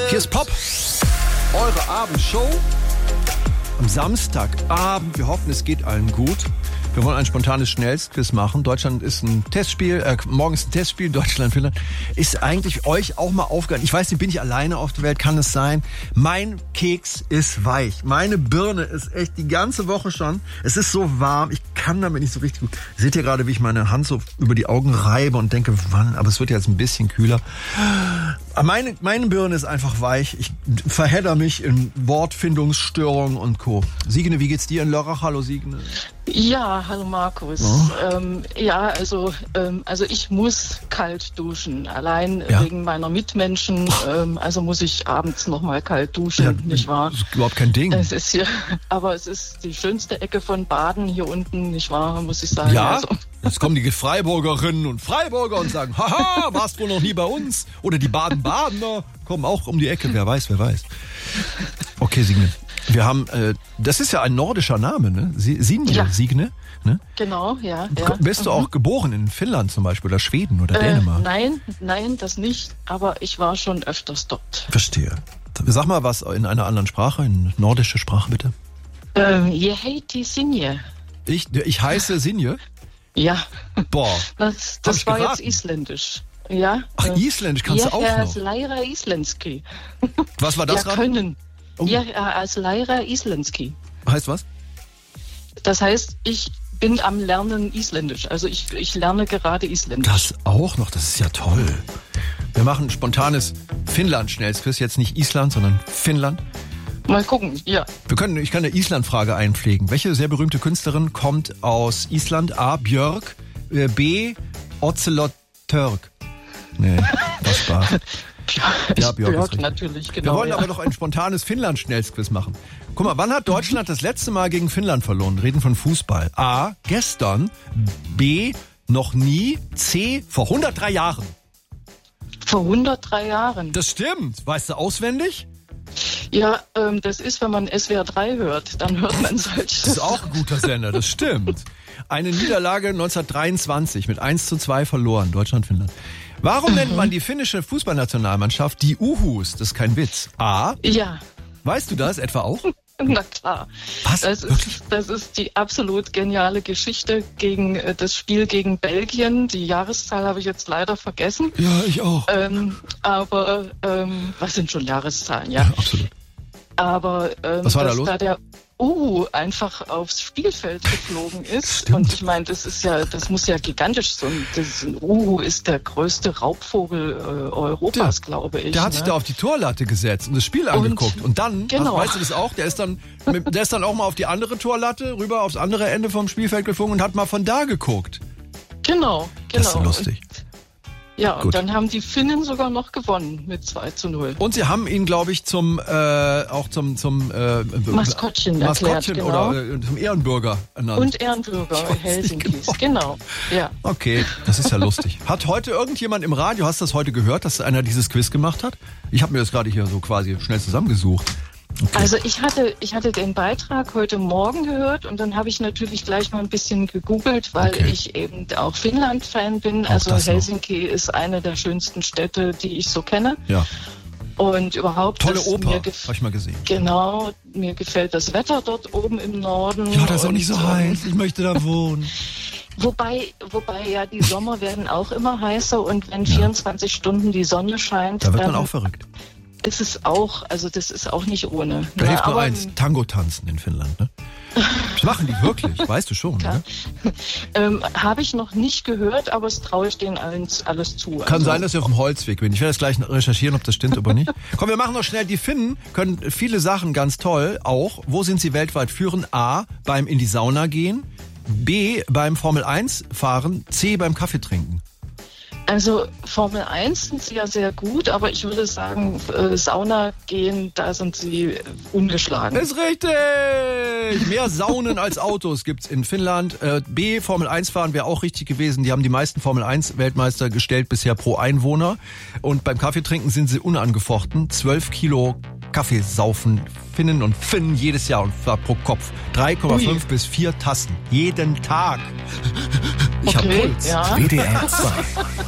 Hier ist Pop, eure Abendshow am Samstagabend. Wir hoffen, es geht allen gut. Wir wollen ein spontanes Schnellstquiz machen. Deutschland ist ein Testspiel, morgen ist ein Testspiel, Deutschland, Finnland. Ist eigentlich euch auch mal aufgehört? Ich weiß nicht, bin ich alleine auf der Welt? Kann es sein? Mein Keks ist weich. Meine Birne ist echt die ganze Woche schon. Es ist so warm, ich kann damit nicht so richtig gut. Seht ihr gerade, wie ich meine Hand so über die Augen reibe und denke, wann? Aber es wird jetzt ein bisschen kühler. Meine Birne ist einfach weich. Ich verhedder mich in Wortfindungsstörungen und Co. Signe, wie geht's dir in Lörrach? Hallo Signe. Ja, hallo Markus. Also ich muss kalt duschen, allein wegen meiner Mitmenschen. Also muss ich abends nochmal kalt duschen, nicht wahr? Das ist überhaupt kein Ding. Es ist die schönste Ecke von Baden hier unten, nicht wahr, muss ich sagen. Ja, also. Jetzt kommen die Freiburgerinnen und Freiburger und sagen, haha, warst wohl noch nie bei uns? Oder die Baden-Badener kommen auch um die Ecke, wer weiß. Okay, Signe. Wir haben, das ist ja ein nordischer Name, ne? Signe, ne? Genau, ja. Bist du auch geboren in Finnland zum Beispiel oder Schweden oder Dänemark? Nein, das nicht, aber ich war schon öfters dort. Verstehe. Sag mal was in einer anderen Sprache, in nordische Sprache bitte. Je heiti Sinje. Ich heiße Sinje? Ja. Boah. Das war jetzt isländisch. Ja. Ach, isländisch kannst du auch noch. als Leira Isländski. Was war das gerade? Können. Oh. Ja, als Leira Isländski. Heißt was? Das heißt, ich bin am Lernen Isländisch. Also ich lerne gerade Isländisch. Das auch noch, das ist ja toll. Wir machen ein spontanes Finnland-Schnellsquiz. Jetzt nicht Island, sondern Finnland. Mal gucken, ja. Ich kann eine Island-Frage einpflegen. Welche sehr berühmte Künstlerin kommt aus Island? A. Björk, B. Ocelot Törk. Nee, das war. Ja, Björk natürlich, genau. Wir wollen aber noch ein spontanes Finnland-Schnellsquiz machen. Guck mal, wann hat Deutschland das letzte Mal gegen Finnland verloren? Wir reden von Fußball. A. Gestern. B. Noch nie. C. Vor 103 Jahren. Vor 103 Jahren? Das stimmt. Weißt du auswendig? Ja, das ist, wenn man SWR 3 hört, dann hört man solches. Das ist auch ein guter Sender, das stimmt. Eine Niederlage 1923 mit 1:2 verloren, Deutschland-Finnland. Warum nennt man die finnische Fußballnationalmannschaft die Uhus? Das ist kein Witz. A. Ja. Weißt du das etwa auch? Na klar. Was? Das ist die absolut geniale Geschichte gegen das Spiel gegen Belgien. Die Jahreszahl habe ich jetzt leider vergessen. Ja, ich auch. Aber was sind schon Jahreszahlen? Ja, absolut. Aber was war da los? Da der einfach aufs Spielfeld geflogen ist. Stimmt. Und ich meine, das muss ja gigantisch sein. Ein ist der größte Raubvogel Europas, glaube ich. Der hat sich da auf die Torlatte gesetzt und das Spiel angeguckt. Und dann, genau. Weißt du das auch, der ist dann auch mal auf die andere Torlatte, rüber aufs andere Ende vom Spielfeld geflogen und hat mal von da geguckt. Genau. Das ist lustig. Ja, und dann haben die Finnen sogar noch gewonnen mit 2:0. Und sie haben ihn, glaube ich, zum Maskottchen erklärt, genau. Oder zum Ehrenbürger ernannt. Und Ehrenbürger Helsinkis, genau. Ja. Okay, das ist ja lustig. Hat heute irgendjemand im Radio, hast du das heute gehört, dass einer dieses Quiz gemacht hat? Ich habe mir das gerade hier so quasi schnell zusammengesucht. Okay. Also ich hatte den Beitrag heute Morgen gehört und dann habe ich natürlich gleich mal ein bisschen gegoogelt, weil ich eben auch Finnland-Fan bin. Auch also Helsinki ist eine der schönsten Städte, die ich so kenne. Ja. Und überhaupt... Tolle Oper, habe ich mal gesehen. Genau, mir gefällt das Wetter dort oben im Norden. Ja, das ist auch nicht so heiß, ich möchte da wohnen. Wobei ja, die Sommer werden auch immer heißer und wenn 24 Stunden die Sonne scheint... Da wird man auch verrückt. Das ist auch nicht ohne. Da hilft nur eins, Tango tanzen in Finnland, ne? Das machen die wirklich, weißt du schon, ne? Habe ich noch nicht gehört, aber es traue ich denen alles zu. Kann sein, dass ich auf dem Holzweg bin. Ich werde das gleich recherchieren, ob das stimmt oder nicht. Komm, wir machen noch schnell. Die Finnen können viele Sachen ganz toll auch. Wo sind sie weltweit führend? A, beim in die Sauna gehen. B, beim Formel 1 fahren. C, beim Kaffee trinken. Also Formel 1 sind sie ja sehr gut, aber ich würde sagen, Sauna gehen, da sind sie ungeschlagen. Ist richtig! Mehr Saunen als Autos gibt's in Finnland. B, Formel 1 fahren wäre auch richtig gewesen. Die haben die meisten Formel 1 Weltmeister gestellt bisher pro Einwohner. Und beim Kaffeetrinken sind sie unangefochten. 12 Kilo Kaffee saufen Finnen und Finnen jedes Jahr und zwar pro Kopf. 3,5 bis 4 Tassen. Jeden Tag. Ich hab Puls. Ja. WDR 2.